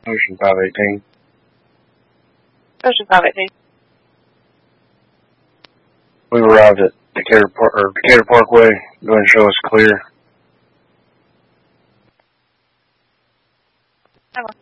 Ocean 518. Ocean 518. We've arrived at Decatur Parkway. Go ahead and show us clear. Come on.